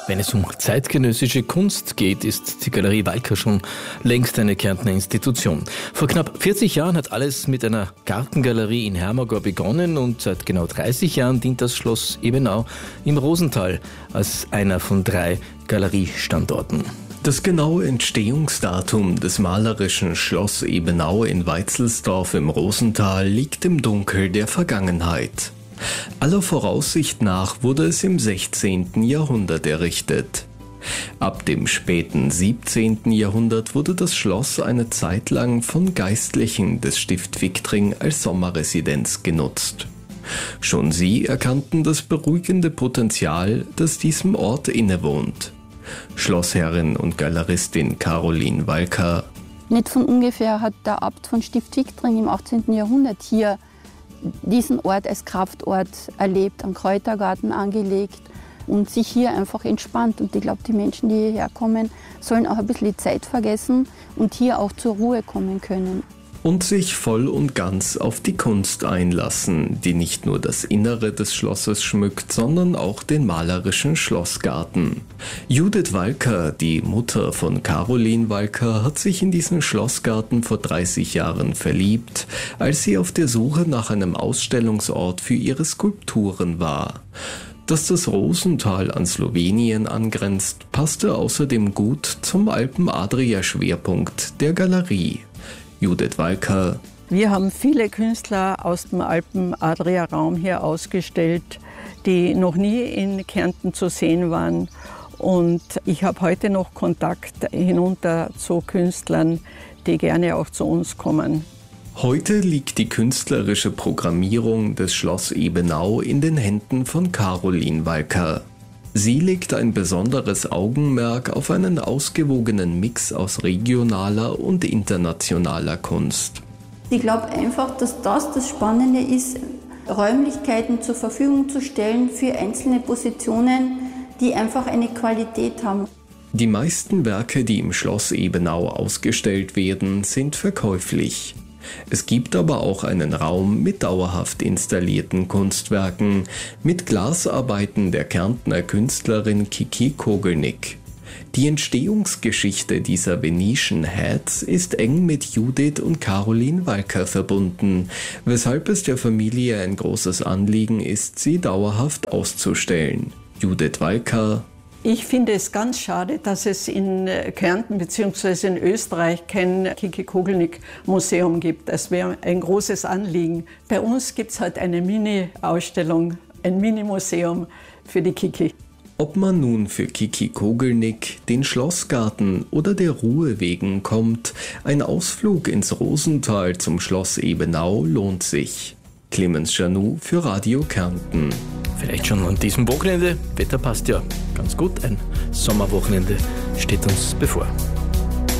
Wenn es um zeitgenössische Kunst geht, ist die Galerie Walker schon längst eine Kärntner Institution. Vor knapp 40 Jahren hat alles mit einer Gartengalerie in Hermagor begonnen und seit genau 30 Jahren dient das Schloss Ebenau im Rosental als einer von 3 Galeriestandorten. Das genaue Entstehungsdatum des malerischen Schloss Ebenau in Weitzelsdorf im Rosental liegt im Dunkel der Vergangenheit. Aller Voraussicht nach wurde es im 16. Jahrhundert errichtet. Ab dem späten 17. Jahrhundert wurde das Schloss eine Zeit lang von Geistlichen des Stift Viktring als Sommerresidenz genutzt. Schon sie erkannten das beruhigende Potenzial, das diesem Ort innewohnt. Schlossherrin und Galeristin Caroline Walker: Nicht von ungefähr hat der Abt von Stift Viktring im 18. Jahrhundert hier diesen Ort als Kraftort erlebt, einen Kräutergarten angelegt und sich hier einfach entspannt. Und ich glaube, die Menschen, die hierher kommen, sollen auch ein bisschen die Zeit vergessen und hier auch zur Ruhe kommen können. Und sich voll und ganz auf die Kunst einlassen, die nicht nur das Innere des Schlosses schmückt, sondern auch den malerischen Schlossgarten. Judith Walker, die Mutter von Caroline Walker, hat sich in diesen Schlossgarten vor 30 Jahren verliebt, als sie auf der Suche nach einem Ausstellungsort für ihre Skulpturen war. Dass das Rosental an Slowenien angrenzt, passte außerdem gut zum Alpen-Adria-Schwerpunkt der Galerie. Judith Walker: Wir haben viele Künstler aus dem Alpen-Adria-Raum hier ausgestellt, die noch nie in Kärnten zu sehen waren. Und ich habe heute noch Kontakt hinunter zu Künstlern, die gerne auch zu uns kommen. Heute liegt die künstlerische Programmierung des Schloss Ebenau in den Händen von Caroline Walker. Sie legt ein besonderes Augenmerk auf einen ausgewogenen Mix aus regionaler und internationaler Kunst. Ich glaube einfach, dass das Spannende ist, Räumlichkeiten zur Verfügung zu stellen für einzelne Positionen, die einfach eine Qualität haben. Die meisten Werke, die im Schloss Ebenau ausgestellt werden, sind verkäuflich. Es gibt aber auch einen Raum mit dauerhaft installierten Kunstwerken, mit Glasarbeiten der Kärntner Künstlerin Kiki Kogelnick. Die Entstehungsgeschichte dieser Venetian Hats ist eng mit Judith und Caroline Walker verbunden, weshalb es der Familie ein großes Anliegen ist, sie dauerhaft auszustellen. Judith Walker: Ich finde es ganz schade, dass es in Kärnten bzw. in Österreich kein Kiki Kogelnick Museum gibt. Das wäre ein großes Anliegen. Bei uns gibt es halt eine Mini-Ausstellung, ein Mini-Museum für die Kiki. Ob man nun für Kiki Kogelnick, den Schlossgarten oder der Ruhe wegen kommt, ein Ausflug ins Rosental zum Schloss Ebenau lohnt sich. Clemens Janou für Radio Kärnten. Vielleicht schon an diesem Wochenende. Wetter passt ja ganz gut. Ein Sommerwochenende steht uns bevor.